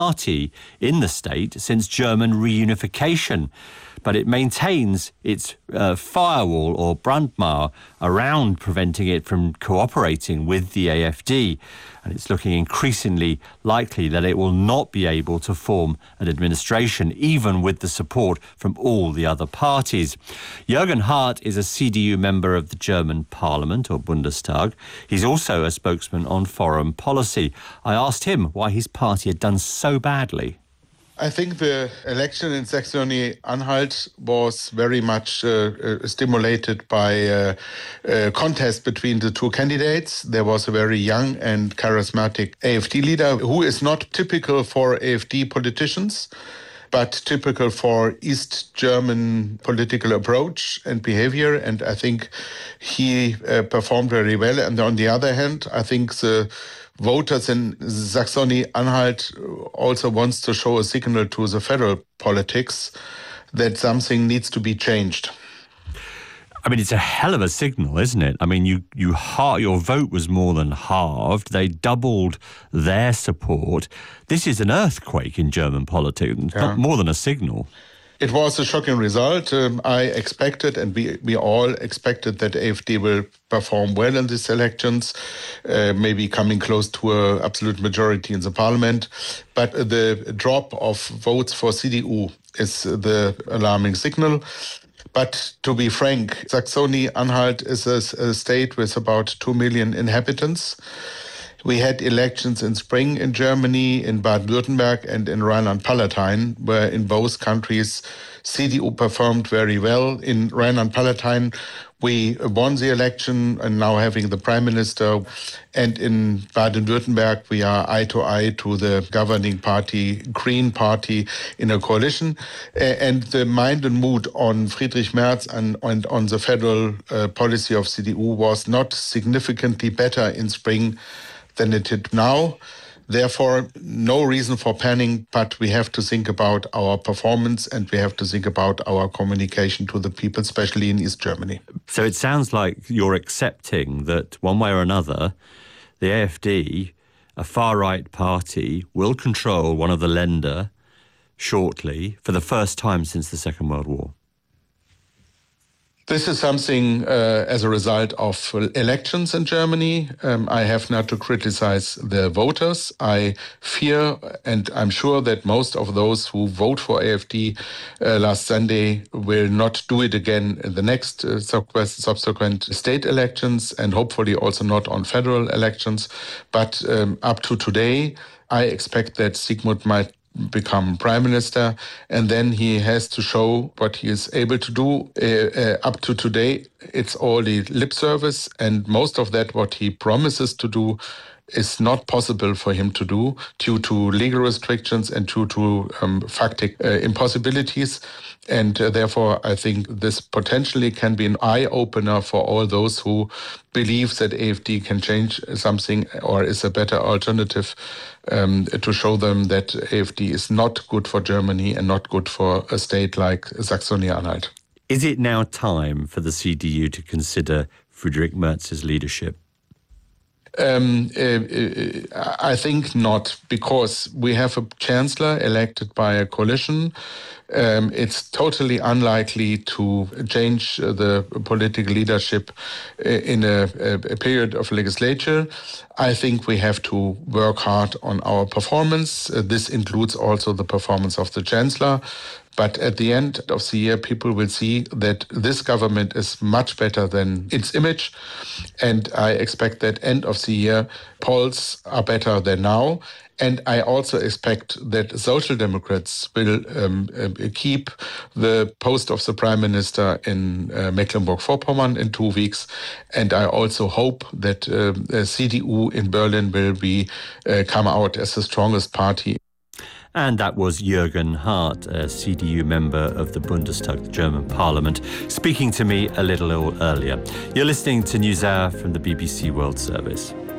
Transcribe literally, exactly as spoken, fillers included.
party in the state since German reunification. But it maintains its uh, firewall or Brandmauer around preventing it from cooperating with the A F D. And it's looking increasingly likely that it will not be able to form an administration, even with the support from all the other parties. Jürgen Hart is a C D U member of the German Parliament, or Bundestag. He's also a spokesman on foreign policy. I asked him why his party had done so badly. I think the election in Saxony-Anhalt was very much uh, uh, stimulated by a uh, uh, contest between the two candidates. There was a very young and charismatic A F D leader who is not typical for A F D politicians, but typical for East German political approach and behavior. And I think he uh, performed very well. And on the other hand, I think the voters in Saxony-Anhalt also wants to show a signal to the federal politics that something needs to be changed. I mean, it's a hell of a signal, isn't it? I mean, you, you ha- your vote was more than halved. They doubled their support. This is an earthquake in German politics, yeah. Not more than a signal. It was a shocking result. Um, I expected, and we, we all expected, that A F D will perform well in these elections, uh, maybe coming close to an absolute majority in the parliament. But the drop of votes for C D U is the alarming signal. But to be frank, Saxony-Anhalt is a, a state with about two million inhabitants. We had elections in spring in Germany, in Baden-Württemberg and in Rhineland-Palatinate, where in both countries C D U performed very well. In Rhineland-Palatinate, we won the election and now having the prime minister. And in Baden-Württemberg, we are eye to eye to the governing party, Green Party, in a coalition. And the mind and mood on Friedrich Merz and, and on the federal uh, policy of C D U was not significantly better in spring than it did now. Therefore, no reason for panic, but we have to think about our performance and we have to think about our communication to the people, especially in East Germany. So it sounds like you're accepting that one way or another, the A F D, a far-right party, will control one of the Länder shortly for the first time since the Second World War. This is something uh, as a result of elections in Germany. Um, I have not to criticize the voters. I fear, and I'm sure that most of those who vote for A F D uh, last Sunday will not do it again in the next uh, subsequent state elections, and hopefully also not on federal elections. But um, up to today, I expect that Sigmund might become prime minister, and then he has to show what he is able to do. Uh, uh, up to today, it's all the lip service, and most of that what he promises to do is not possible for him to do due to legal restrictions and due to um, factic uh, impossibilities. And uh, therefore, I think this potentially can be an eye-opener for all those who believe that A F D can change something or is a better alternative, um, to show them that A F D is not good for Germany and not good for a state like Saxony-Anhalt. Is it now time for the C D U to consider Friedrich Merz's leadership? Um, uh, uh, I think not, because we have a chancellor elected by a coalition. Um, it's totally unlikely to change uh, the political leadership uh, in a, a period of legislature. I think we have to work hard on our performance. Uh, this includes also the performance of the chancellor. But at the end of the year, people will see that this government is much better than its image. And I expect that end of the year, polls are better than now. And I also expect that Social Democrats will um, uh, keep the post of the Prime Minister in uh, Mecklenburg-Vorpommern in two weeks. And I also hope that uh, the C D U in Berlin will be uh, come out as the strongest party. And that was Jürgen Hart, a C D U member of the Bundestag, the German Parliament, speaking to me a little earlier. You're listening to NewsHour from the B B C World Service.